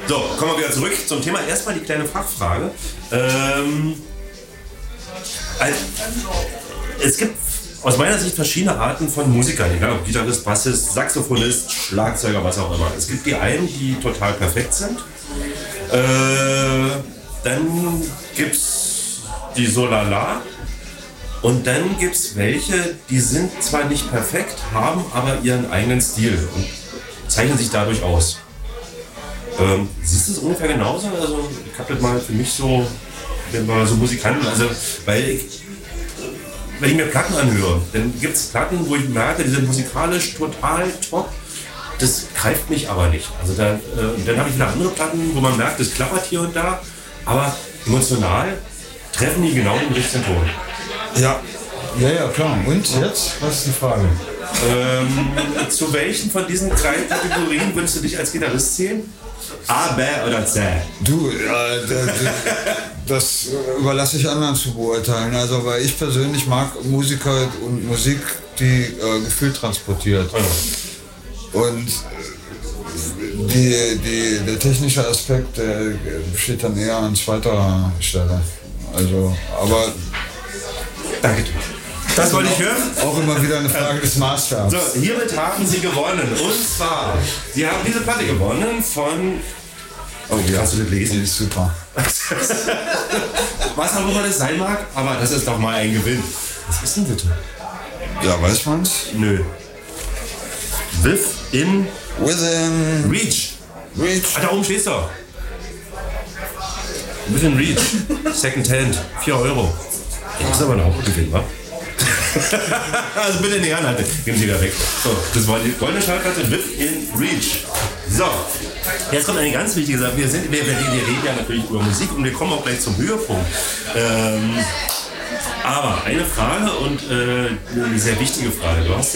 So, kommen wir wieder zurück zum Thema. Erstmal die kleine Fachfrage. Es gibt aus meiner Sicht verschiedene Arten von Musikern, egal ob Gitarrist, Bassist, Saxophonist, Schlagzeuger, was auch immer. Es gibt die einen, die total perfekt sind. Dann gibt's die Solala. Und dann gibt's welche, die sind zwar nicht perfekt, haben aber ihren eigenen Stil und zeichnen sich dadurch aus. Siehst du es ungefähr genauso? Also ich habe das mal für mich so, wenn wir so Musikanten, also wenn ich mir Platten anhöre, dann gibt es Platten, wo ich merke, die sind musikalisch total top, das greift mich aber nicht. Also dann habe ich wieder andere Platten, wo man merkt, das klappert hier und da, aber emotional treffen die genau den richtigen Ton. Ja, klar. Und jetzt? Was ist die Frage? Zu welchen von diesen drei Kategorien würdest du dich als Gitarrist zählen? A, B oder C? Du, das überlasse ich anderen zu beurteilen. Also, weil ich persönlich mag Musiker und Musik, die Gefühl transportiert. Und der technische Aspekt, der steht dann eher an zweiter Stelle. Also, aber... Danke. Das wollte ich hören. Auch immer wieder eine Frage des Maßstabs. So, hiermit haben Sie gewonnen. Und zwar, Sie haben diese Platte gewonnen von... Oh ja, kannst du das lesen? Die ist super. Was auch immer das sein mag, aber das ist doch mal ein Gewinn. Was ist denn bitte? Ja, weiß man's? Nö. Within Reach. Ah, da oben stehst du. Within Reach. Second Hand. 4 Euro. Das ist aber ein Hauptgewinn, wa? Also bitte in die Hand halten. Geben Sie wieder weg. So, das war die goldene Schallplatte Within Reach. So, jetzt kommt eine ganz wichtige Sache. Wir reden ja natürlich über Musik und wir kommen auch gleich zum Höhepunkt. Aber eine Frage und eine sehr wichtige Frage. Du hast ja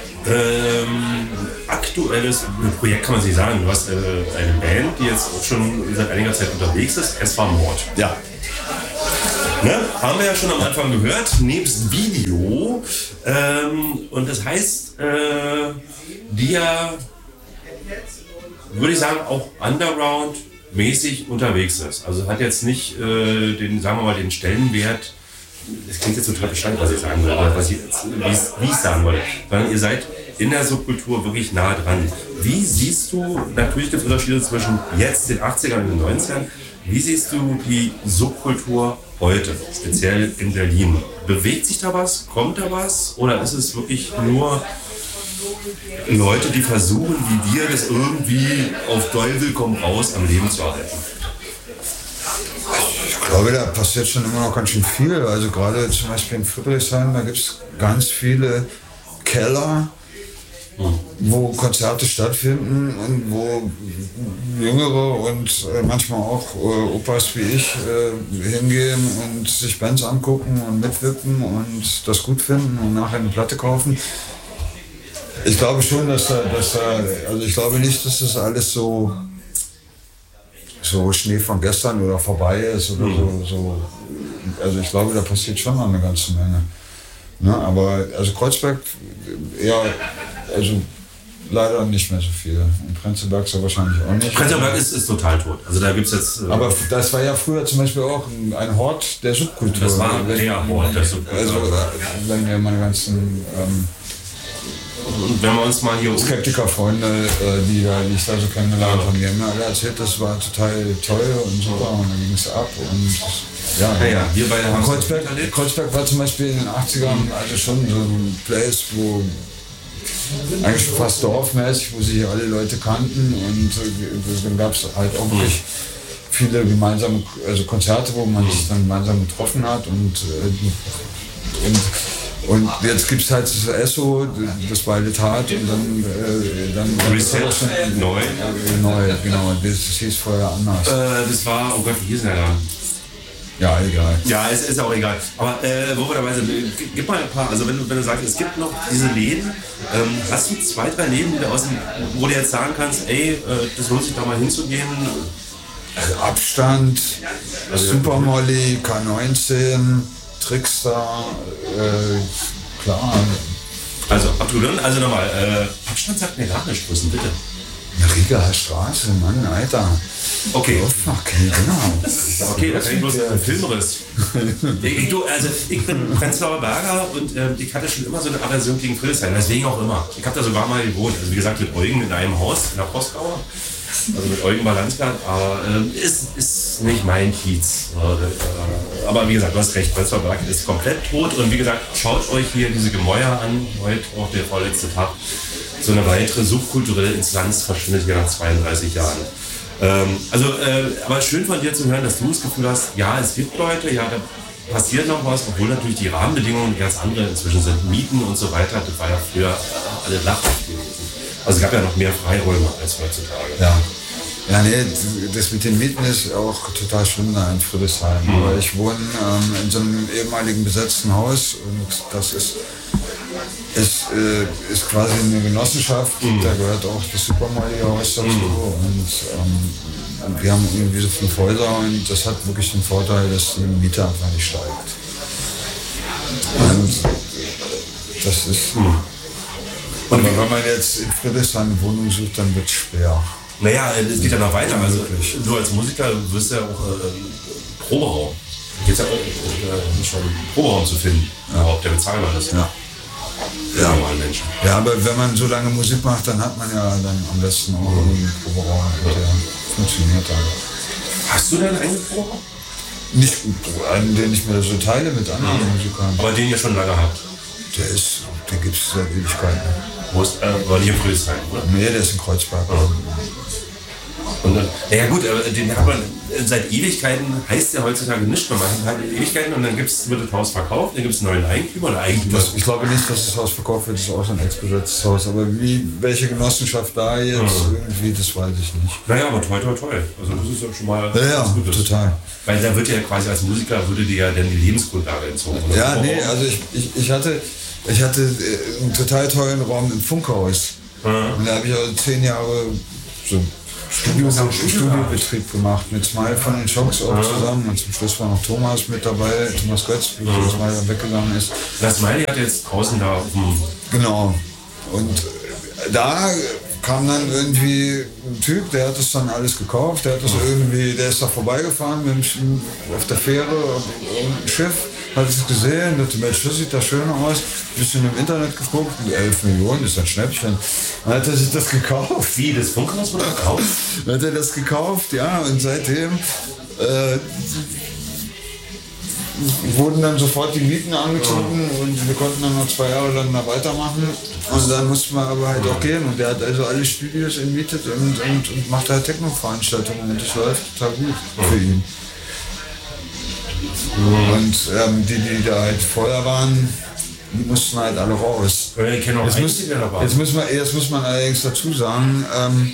aktuelles Projekt, kann man sich sagen. Du hast eine Band, die jetzt auch schon seit einiger Zeit unterwegs ist. Es war Mord. Ja. Ne? Haben wir ja schon am Anfang gehört, nebst Video. Und das heißt, die ja, würde ich sagen, auch Underground-mäßig unterwegs ist. Also hat jetzt nicht sagen wir mal, den Stellenwert, das klingt jetzt total bescheuert, was ich sagen will, oder wie ich sagen wollte, sondern ihr seid in der Subkultur wirklich nah dran. Wie siehst du, natürlich gibt es Unterschiede zwischen jetzt, den 80ern und den 90ern, wie siehst du die Subkultur heute, speziell in Berlin? Bewegt sich da was? Kommt da was? Oder ist es wirklich nur Leute, die versuchen, wie wir, das irgendwie auf Teufel komm raus am Leben zu erhalten? Ich glaube, da passiert schon immer noch ganz schön viel. Also gerade zum Beispiel in Friedrichshain, da gibt es ganz viele Keller, wo Konzerte stattfinden und wo Jüngere und manchmal auch Opas wie ich hingehen und sich Bands angucken und mitwippen und das gut finden und nachher eine Platte kaufen. Ich glaube schon, also ich glaube nicht, dass das alles so Schnee von gestern oder vorbei ist oder so. Also ich glaube, da passiert schon noch eine ganze Menge. Ne, aber also Kreuzberg, ja, also leider nicht mehr so viel. Und Prenzlberg so wahrscheinlich auch nicht. Prenzlberg ist total tot. Also da gibt's jetzt. Aber das war ja früher zum Beispiel auch ein Hort der Subkultur. Das war ein Hort der Subkultur. Also wenn wir meine ganzen und wenn wir uns mal hier Skeptiker-Freunde, die ich da so kennengelernt habe, die haben mir alle erzählt, das war total toll und super und dann ging es ab und ja, wir beide haben Kreuzberg war zum Beispiel in den 80ern also schon so ein Place, wo eigentlich fast dorfmäßig, wo sich alle Leute kannten und dann gab es halt auch wirklich viele gemeinsame Konzerte, wo man sich dann gemeinsam getroffen hat und jetzt gibt es halt das Esso, das beide tat und dann Reset neu. Neu, genau. Das hieß vorher anders. Das war, oh Gott, wie hieß der da? Ja, egal. Ja, es ist auch egal. Aber wo wir dabei sind, gib mal ein paar, also wenn du sagst, es gibt noch diese Läden, hast du 2, 3 Läden, wo du jetzt sagen kannst, ey, das lohnt sich da mal hinzugehen? Also Abstand, Super Molly, K19, Trickster, klar. Also nochmal, Abstand sagt mir gar nicht, wo ist denn bitte? Eine Rieger Straße, Mann, Alter. Okay. Genau. Okay, das ist bloß ein Filmriss. Ich bin Prenzlauer Berger und ich hatte schon immer so eine Aversion gegen Friedrichshain, deswegen auch immer. Ich habe da sogar mal gewohnt, also wie gesagt mit Eugen in einem Haus in der Postgauer, also mit Eugen Balanzgard, aber ist nicht mein Kiez. Aber wie gesagt, du hast recht, Prenzlauer Berg ist komplett tot und wie gesagt, schaut euch hier diese Gemäuer an, heute auch der vorletzte Tag. So eine weitere subkulturelle Instanz verschwindet hier nach 32 Jahren. Aber schön von dir zu hören, dass du das Gefühl hast, ja, es gibt Leute, ja, da passiert noch was, obwohl natürlich die Rahmenbedingungen ganz andere inzwischen sind. Mieten und so weiter, das war ja früher alle lachhaft gewesen. Also es gab ja noch mehr Freiräume als heutzutage. Ja, nee, das mit den Mieten ist auch total schlimm da in Friedrichshain. Aber ich wohne in so einem ehemaligen besetzten Haus und das ist quasi eine Genossenschaft, da gehört auch das Supermali-Haus dazu und wir haben irgendwie so 5 Häuser und das hat wirklich den Vorteil, dass die Miete einfach nicht steigt. Und das ist... Aber wenn man jetzt in Friedrichshain eine Wohnung sucht, dann wird es schwer. Naja, es geht ja noch weiter. Also, du als Musiker wirst ja auch Proberaum. Geht ja auch schon Proberaum zu finden, überhaupt der bezahlbar ist. Ja, aber wenn man so lange Musik macht, dann hat man ja dann am besten auch einen Proberaum, der funktioniert dann. Hast du denn einen Proberaum? Nicht einen, den ich mir so teile mit anderen Musikern. Aber den ihr schon lange habt? Den gibt es seit Ewigkeiten. Wo ist, war die in Friedrichshain, oder? Nee, der ist in Kreuzberg. Und dann, naja gut, aber den hat man seit Ewigkeiten, heißt ja heutzutage nicht mehr. Man hat halt Ewigkeiten und dann wird das Haus verkauft, dann gibt es einen neuen Eigentümer oder Eigentümer. Ich glaube nicht, dass das Haus verkauft wird, das ist auch so ein ex-besetztes Haus. Aber welche Genossenschaft da jetzt irgendwie, das weiß ich nicht. Naja, aber toll. Also das ist ja schon mal ganz Gutes. Total. Weil da wird ja quasi als Musiker, würde dir ja dann die Lebensgrundlage entzogen. Ja, nee, also ich hatte einen total tollen Raum im Funkhaus. Und da habe ich also 10 Jahre so Studiobetrieb gemacht, mit Smile von den Schocks auch zusammen. Und zum Schluss war noch Thomas mit dabei, Thomas Götz, bevor Smile weggegangen ist. Das Smiley hat jetzt draußen da auf dem... Genau. Und da kam dann irgendwie ein Typ, der hat das dann alles gekauft, der ist da vorbeigefahren auf der Fähre auf ein Schiff, hat es gesehen, dachte, Mensch, das sieht da schön aus, ein bisschen im Internet geguckt, 11 Millionen ist ein Schnäppchen. Dann hat er sich das gekauft. Wie, das Funkhaus wurde gekauft? Dann hat er das gekauft, ja, und seitdem wurden dann sofort die Mieten angezogen und wir konnten dann noch 2 Jahre lang da weitermachen. Und dann mussten wir aber halt auch gehen. Und der hat also alle Studios entmietet und macht halt Techno-Veranstaltungen und das läuft total gut für ihn. Und die da halt vorher waren, die mussten halt alle raus. Jetzt muss man allerdings dazu sagen,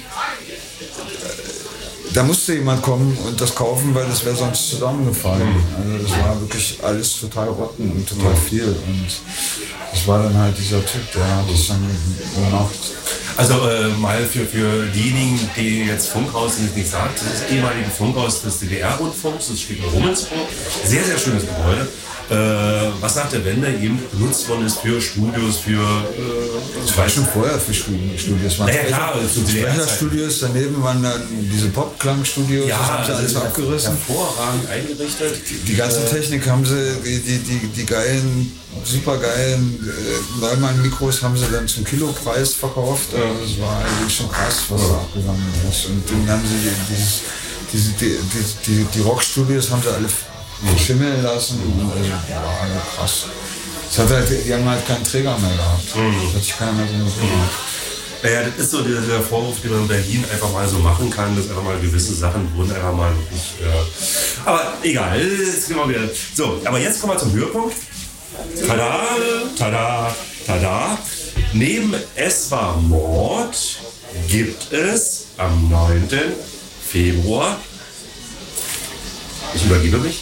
da musste jemand kommen und das kaufen, weil das wäre sonst zusammengefallen. Also das war wirklich alles total rotten und total viel. Und das war dann halt dieser Typ, der hat das dann gemacht. Also mal für diejenigen, die jetzt Funkhaus nicht sagt, das ist ehemalige Funkhaus des DDR-Rundfunks, das steht in Rummelsburg. Sehr, sehr schönes Gebäude. Was nach der Wende eben benutzt worden ist für Studios, das war schon vorher für Studios. Naja, klar, Studios, daneben waren dann diese Pop-Klang-Studios, das haben sie alles abgerissen. Hervorragend eingerichtet. Die ganze Technik haben sie, die geilen, supergeilen Neumann-Mikros haben sie dann zum Kilopreis verkauft. Das war eigentlich schon krass, was da abgegangen ist. Und dann haben sie die Rockstudios haben sie alle schimmeln lassen. Also, ja, krass. Die haben halt keinen Träger mehr gehabt. Das hat sich keiner mehr drum gekümmert. Naja, das ist so der Vorwurf, den man in Berlin einfach mal so machen kann, dass einfach mal gewisse Sachen wurden einfach mal wirklich... aber egal, jetzt gehen wir wieder... So, aber jetzt kommen wir zum Höhepunkt. Tada, tada, tada. Neben Es war Mord gibt es am 9. Februar... Ich übergebe mich.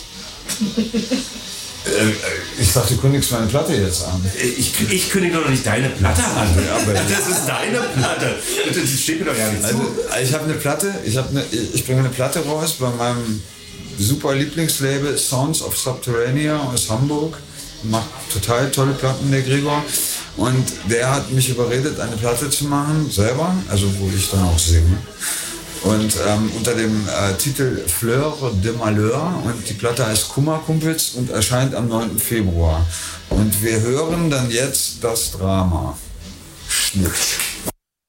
Ich dachte, du kündigst meine Platte jetzt an. Ich kündige doch noch nicht deine Platte an. Aber das ist deine Platte. Das steht mir doch ja nicht zu. Also, ich habe eine Platte, ich bringe eine Platte raus bei meinem super Lieblingslabel Sounds of Subterranea aus Hamburg. macht total tolle Platten, der Gregor. Und der hat mich überredet, eine Platte zu machen, selber, also wo ich dann auch singe. Und unter dem Titel Fleur de Malheur, und die Platte heißt Kummerkumpels und erscheint am 9. Februar. Und wir hören dann jetzt das Drama. Schnitt.